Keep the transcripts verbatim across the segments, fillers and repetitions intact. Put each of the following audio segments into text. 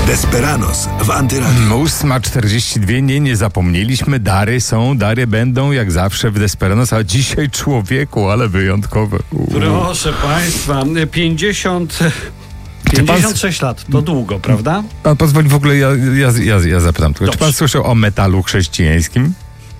Desperados w Antyradiu. ósma czterdzieści dwa. Nie, nie zapomnieliśmy. Dary są, dary będą jak zawsze w Desperados, a dzisiaj człowieku, ale wyjątkowe. Uuu. Proszę Państwa, pięćdziesiąt... pięćdziesiąt sześć lat, to długo, prawda? Pan pozwoli, w ogóle ja, ja, ja, ja zapytam tylko, Dobrze. czy pan słyszał o metalu chrześcijańskim?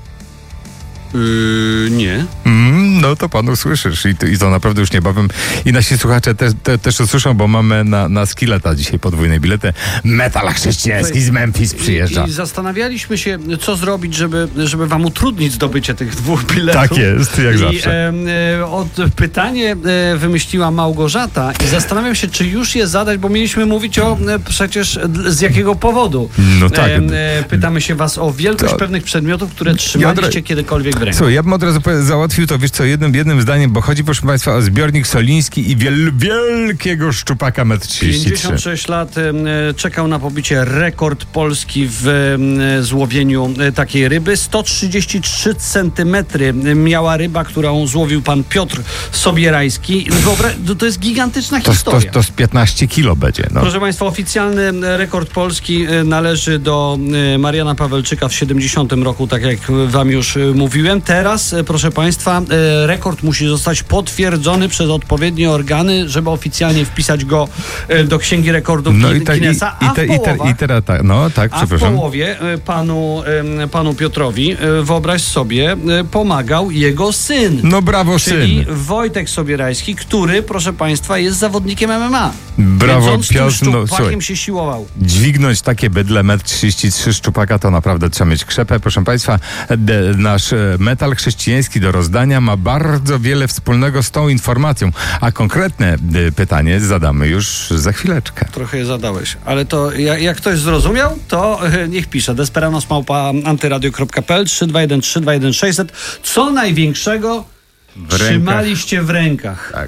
Yy, nie. Mm, no to pan usłyszysz I to, i to naprawdę już niebawem. I nasi słuchacze te, te, też usłyszą, bo mamy na, na Skilleta dzisiaj podwójne bilety. Metal chrześcijański z Memphis przyjeżdża. I, I zastanawialiśmy się, co zrobić, żeby, żeby wam utrudnić zdobycie tych dwóch biletów. Tak jest, jak I, zawsze. E, e, od pytanie e, wymyśliła Małgorzata i zastanawiam się, czy już je zadać, bo mieliśmy mówić o e, przecież d- z jakiego powodu. No tak. E, e, pytamy się was o wielkość To- pewnych przedmiotów, które trzymaliście Jodre- kiedykolwiek w ręku. Słuchaj, ja bym od razu powie- załatwił to, wiesz co, jednym, jednym zdaniem, bo chodzi, proszę państwa, o zbiornik soliński i wiel, wielkiego szczupaka metr trzydzieści pięćdziesiąt trzy. sześć lat e, czekał na pobicie rekord Polski w e, złowieniu e, takiej ryby. sto trzydzieści trzy centymetry miała ryba, którą złowił pan Piotr Sobierajski. Wyobra- to jest gigantyczna To, to, historia. to z piętnaście kilo będzie. No. Proszę Państwa, oficjalny rekord Polski e, należy do e, Mariana Pawelczyka w siedemdziesiątym roku, tak jak wam już e, mówiłem. Teraz, e, proszę Państwa, e, rekord musi zostać potwierdzony przez odpowiednie organy, żeby oficjalnie wpisać go e, do Księgi Rekordów No Gin- i, te, i, Guinnessa, i, a w te, i, te, połowach- i teraz tak, no tak, a w przepraszam. połowie e, panu, e, panu Piotrowi, e, wyobraź sobie, e, pomagał jego syn. No brawo, Czyli syn. Wojtek Sobierajski, który, proszę Państwa, jest zawodnikiem M M A. Brawo, Więc on z tym Piotr, no, szczupakiem słuchaj. się siłował. Dźwignąć takie bydle metr trzydzieści trzy szczupaka to naprawdę trzeba mieć krzepę. Proszę Państwa, de, nasz e, metal chrześcijański do rozdania ma bardzo wiele wspólnego z tą informacją, a konkretne e, pytanie zadamy już za chwileczkę. Trochę je zadałeś, ale to jak, jak ktoś zrozumiał, to e, niech pisze. Desperados małpa antyradio kropka p l trzy dwa jeden trzy dwa jeden sześć zero zero. Co największego W trzymaliście w rękach? Tak.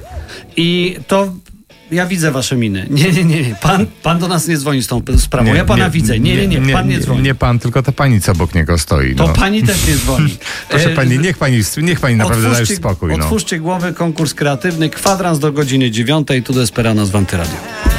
I to... Ja widzę wasze miny. Nie, nie, nie. nie. Pan, pan do nas nie dzwoni z tą sprawą. Nie, ja pana nie, widzę. Nie, nie, nie. Pan nie dzwoni. Nie pan, tylko ta pani, co obok niego stoi. To no. pani też nie dzwoni. Proszę E, pani, niech pani, niech pani naprawdę daje otwórzcie- spokój. No. Otwórzcie głowy, konkurs kreatywny, kwadrans do godziny dziewiątej, tu Desperados w Antyradio.